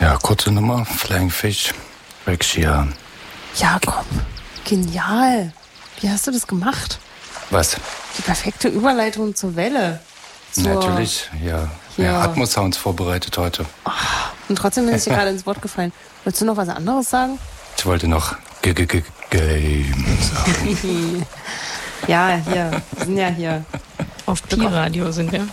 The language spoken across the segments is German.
Ja, kurze Nummer, Flying Fish, Rex Sheehan. Jakob, genial. Wie hast du das gemacht? Was? Die perfekte Überleitung zur Welle. Natürlich, ja. Ja, Atmos-Sounds vorbereitet heute. Oh, und trotzdem bin ich dir gerade ins Wort gefallen. Wolltest du noch was anderes sagen? Ich wollte noch Game sagen. Ja, hier. Wir sind ja hier. Auf Pi-Radio sind wir.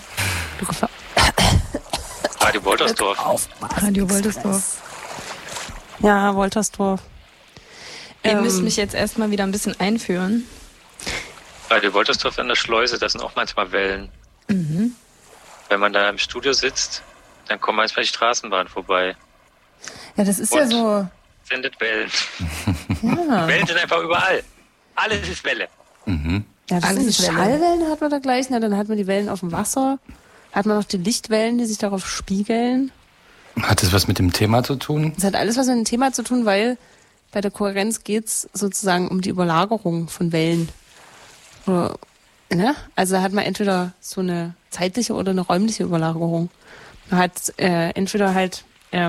Radio Woltersdorf. Radio Woltersdorf. Ja, Woltersdorf. Ihr müsst mich jetzt erstmal wieder ein bisschen einführen. Radio Woltersdorf an der Schleuse, das sind auch manchmal Wellen. Mhm. Wenn man da im Studio sitzt, dann kommt manchmal die Straßenbahn vorbei. Ja, das ist ja so. Sendet Wellen. Ja. Wellen sind einfach überall. Alles ist Welle. Mhm. Ja, das Alles sind ist die Welle. Schallwellen hat man da gleich. Na, dann hat man die Wellen auf dem Wasser. Hat man noch die Lichtwellen, die sich darauf spiegeln. Hat das was mit dem Thema zu tun? Das hat alles was mit dem Thema zu tun, weil bei der Kohärenz geht's sozusagen um die Überlagerung von Wellen. Oder, ne? Also hat man entweder so eine zeitliche oder eine räumliche Überlagerung. Man hat entweder halt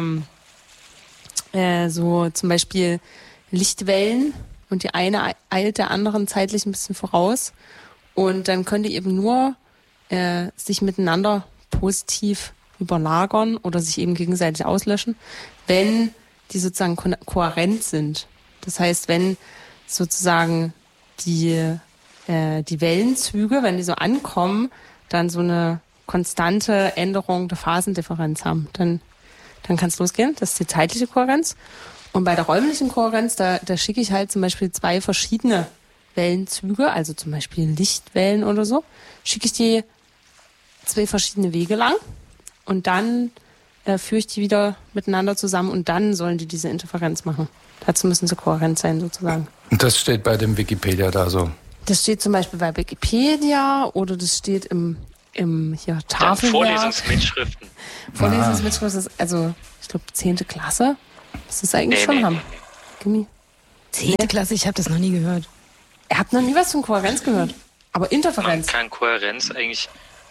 so zum Beispiel Lichtwellen und die eine eilt der anderen zeitlich ein bisschen voraus und dann können die eben nur sich miteinander positiv überlagern oder sich eben gegenseitig auslöschen, wenn die sozusagen kohärent sind. Das heißt, wenn sozusagen die Wellenzüge, wenn die so ankommen, dann so eine konstante Änderung der Phasendifferenz haben. Dann kann es losgehen. Das ist die zeitliche Kohärenz. Und bei der räumlichen Kohärenz, da schicke ich halt zum Beispiel 2 verschiedene Wellenzüge, also zum Beispiel Lichtwellen oder so, schicke ich die 2 verschiedene Wege lang und dann führe ich die wieder miteinander zusammen und dann sollen die diese Interferenz machen. Dazu müssen sie kohärent sein sozusagen. Und das steht bei dem Wikipedia da so? Das steht zum Beispiel bei Wikipedia oder das steht im hier Tafelwerk. Vorlesungsmitschriften. Vorlesungsmitschriften ist also, ich glaube, 10. Klasse. Das ist eigentlich schon haben. Gimmi. 10. Klasse, ich habe das noch nie gehört. Ihr habt noch nie was von Kohärenz gehört. Aber Interferenz. Man kann Kohärenz eigentlich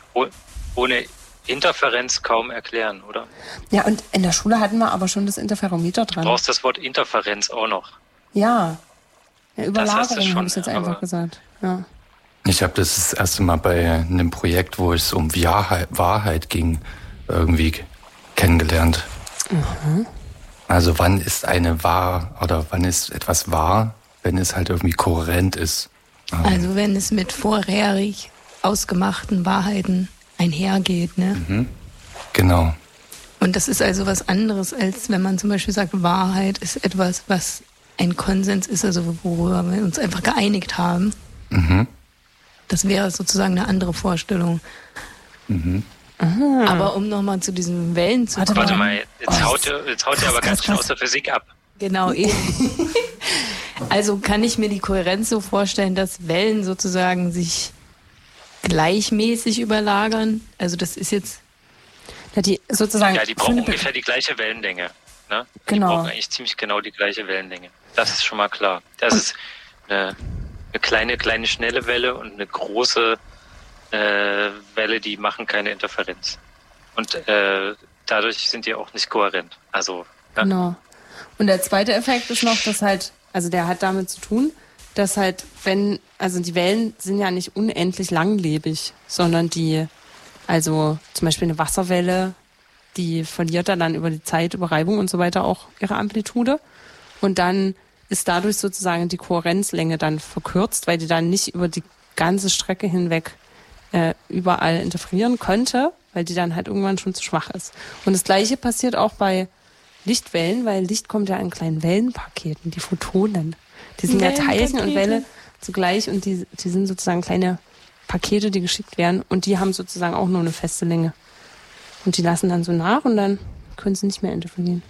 ohne Interferenz kaum erklären, oder? Ja, und in der Schule hatten wir aber schon das Interferometer dran. Du brauchst das Wort Interferenz auch noch. Ja. Ja, hast du Überlagerung schon, habe ich jetzt einfach aber- gesagt. Ja. Ich habe das erste Mal bei einem Projekt, wo es um Wahrheit ging, irgendwie kennengelernt. Mhm. Also wann ist eine wahr oder wann ist etwas wahr, wenn es halt irgendwie kohärent ist. Also wenn es mit vorherig ausgemachten Wahrheiten einhergeht, ne? Mhm. Genau. Und das ist also was anderes, als wenn man zum Beispiel sagt, Wahrheit ist etwas, was ein Konsens ist, also worüber wir uns einfach geeinigt haben. Mhm. Das wäre sozusagen eine andere Vorstellung. Mhm. Aber um nochmal zu diesen Wellen zu kommen. Warte mal, jetzt haut ihr aber ganz schön aus der Physik ab. Genau, eben. Also kann ich mir die Kohärenz so vorstellen, dass Wellen sozusagen sich gleichmäßig überlagern? Also das ist jetzt... Ja, die sozusagen. Ja, die brauchen ungefähr die gleiche Wellenlänge. Ne? Die Genau. brauchen eigentlich ziemlich genau die gleiche Wellenlänge. Das ist schon mal klar. Das ist eine kleine schnelle Welle und eine große Welle, die machen keine Interferenz. Und dadurch sind die auch nicht kohärent. Also, ja. Genau. Und der zweite Effekt ist noch, dass halt, also der hat damit zu tun, dass halt, also die Wellen sind ja nicht unendlich langlebig, sondern also zum Beispiel eine Wasserwelle, die verliert dann über die Zeit, über Reibung und so weiter auch ihre Amplitude. Und dann ist dadurch sozusagen die Kohärenzlänge dann verkürzt, weil die dann nicht über die ganze Strecke hinweg überall interferieren könnte, weil die dann halt irgendwann schon zu schwach ist. Und das Gleiche passiert auch bei Lichtwellen, weil Licht kommt ja in kleinen Wellenpaketen, die Photonen. Die sind ja Teilchen und Welle zugleich und die sind sozusagen kleine Pakete, die geschickt werden und die haben sozusagen auch nur eine feste Länge. Und die lassen dann so nach und dann können sie nicht mehr interferieren.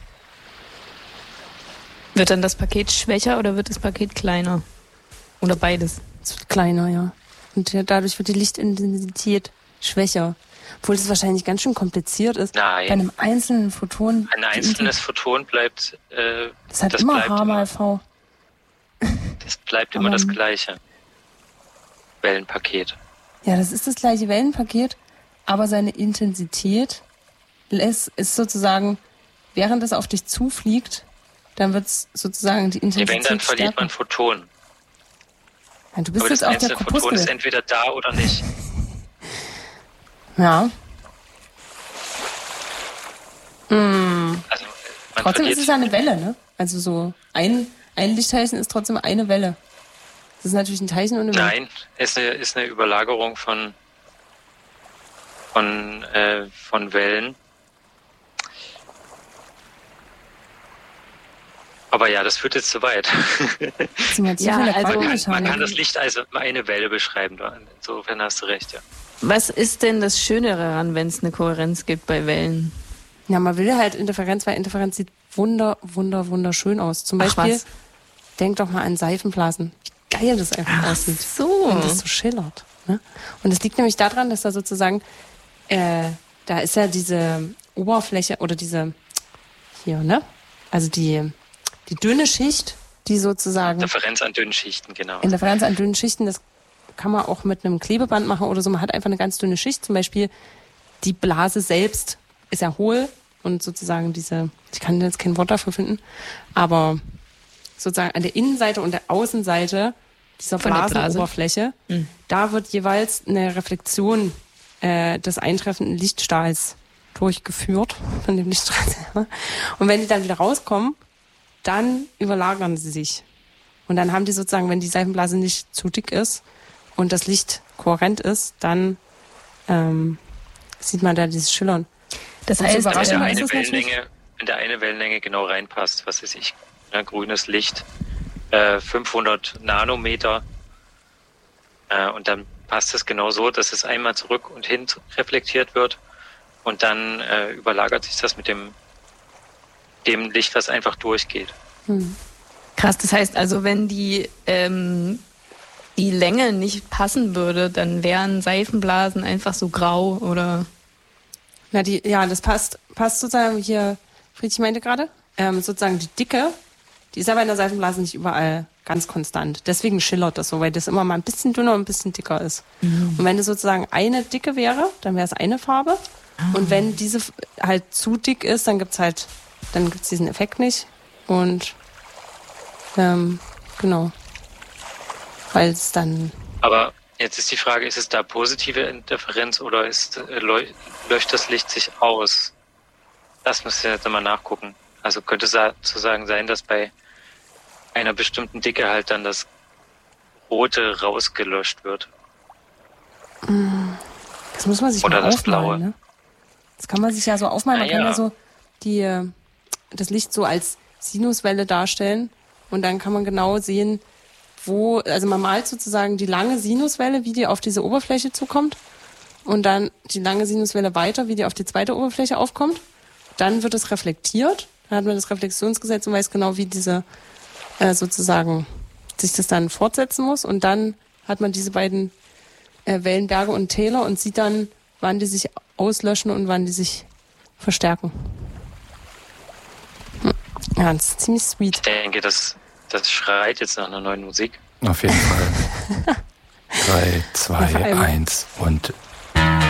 Wird dann das Paket schwächer oder wird das Paket kleiner? Oder beides? Es wird kleiner, ja. Und dadurch wird die Lichtintensität schwächer. Obwohl das wahrscheinlich ganz schön kompliziert ist. Nein. Bei einem einzelnen Photon. Ein einzelnes Photon bleibt. Das hat immer H mal V. Das bleibt immer das gleiche Wellenpaket. Ja, das ist das gleiche Wellenpaket, aber seine Intensität ist sozusagen während es auf dich zufliegt, dann wird es sozusagen die Intensität Wenn, dann verliert stärken. man Photonen. Ja, du bist Aber jetzt das auf der einzelne Photon ist Korpuskel. entweder da oder nicht. Ja. Also man Trotzdem ist verliert es ja eine Welle, ne? Also so ein Lichtteilchen ist trotzdem eine Welle. Das ist natürlich ein Teilchen und eine Welle. Nein, ist eine Überlagerung von Wellen. Aber ja, das führt jetzt zu weit. Das sind Ja, viele also Man kann Quantenmechanik. das Licht also eine Welle beschreiben. Insofern hast du recht, ja. Was ist denn das Schönere daran, wenn es eine Kohärenz gibt bei Wellen? Ja, man will halt Interferenz, weil Interferenz sieht wunderschön aus. Zum Ach, Beispiel, was? denk doch mal an Seifenblasen. Wie geil das einfach aussieht. So. Und das so schillert. Ne? Und es liegt nämlich daran, dass da sozusagen, da ist ja diese Oberfläche oder diese, hier, ne? Also die dünne Schicht, die sozusagen, Differenz an dünnen Schichten, genau. Interferenz an dünnen Schichten, das kann man auch mit einem Klebeband machen oder so. Man hat einfach eine ganz dünne Schicht. Zum Beispiel die Blase selbst ist ja hohl und sozusagen ich kann jetzt kein Wort dafür finden, aber sozusagen an der Innenseite und der Außenseite dieser Von der Blase. Blasenoberfläche, da wird jeweils eine Reflexion des eintreffenden Lichtstrahls durchgeführt, von dem Lichtstrahl selber. Und wenn die dann wieder rauskommen, dann überlagern sie sich. Und dann haben die sozusagen, wenn die Seifenblase nicht zu dick ist und das Licht kohärent ist, dann sieht man da dieses Schillern. Das Und heißt, so überraschend Wenn ist es natürlich. der eine Wellenlänge genau reinpasst, was weiß ich, ne, grünes Licht, 500 Nanometer, und dann passt es genau so, dass es einmal zurück und hin reflektiert wird und dann überlagert sich das mit dem Licht, was einfach durchgeht. krass, das heißt also, wenn die Länge nicht passen würde, dann wären Seifenblasen einfach so grau oder... Na, das passt sozusagen hier, Friedrich meinte gerade, sozusagen die Dicke, die ist aber in der Seifenblase nicht überall ganz konstant. Deswegen schillert das so, weil das immer mal ein bisschen dünner und ein bisschen dicker ist. Und wenn das sozusagen eine Dicke wäre, dann wäre es eine Farbe. Und wenn diese halt zu dick ist, dann gibt's diesen Effekt nicht. Und genau. Weil es dann... Aber jetzt ist die Frage, ist es da positive Interferenz oder löscht das Licht sich aus? Das müsst ihr jetzt mal nachgucken. Also könnte es sozusagen sein, dass bei einer bestimmten Dicke halt dann das Rote rausgelöscht wird. Das muss man sich Oder mal das aufmalen, Blaue. ne? Das kann man sich ja so aufmalen. Man Na kann ja. ja so das Licht so als Sinuswelle darstellen und dann kann man genau sehen, also man malt sozusagen die lange Sinuswelle, wie die auf diese Oberfläche zukommt und dann die lange Sinuswelle weiter, wie die auf die zweite Oberfläche aufkommt. Dann wird es reflektiert, dann hat man das Reflexionsgesetz und weiß genau, wie diese sozusagen sich das dann fortsetzen muss und dann hat man diese beiden Wellenberge und Täler und sieht dann, wann die sich auslöschen und wann die sich verstärken. Ja, das ist ziemlich sweet. Ich denke, das schreit jetzt nach einer neuen Musik. Auf jeden Fall. 3, 2, Nach einem. 1 und